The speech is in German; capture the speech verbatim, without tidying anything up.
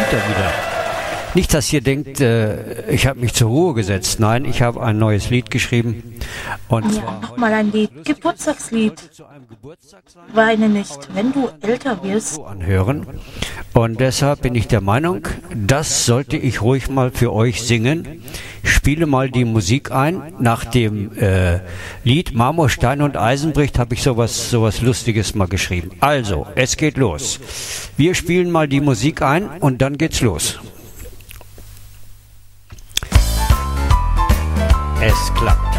kommt er wieder. Nicht, dass ihr denkt, äh, ich habe mich zur Ruhe gesetzt. Nein, ich habe ein neues Lied geschrieben. Und Ja, zwar nochmal ein Lied. Geburtstagslied. Weine nicht, wenn du älter wirst. so anhören. Und deshalb bin ich der Meinung, das sollte ich ruhig mal für euch singen. Ich spiele mal die Musik ein. Nach dem äh, Lied Marmor, Stein und Eisen bricht habe ich sowas, sowas Lustiges mal geschrieben. Also, es geht los. Wir spielen mal die Musik ein und dann geht's los. Es klappt.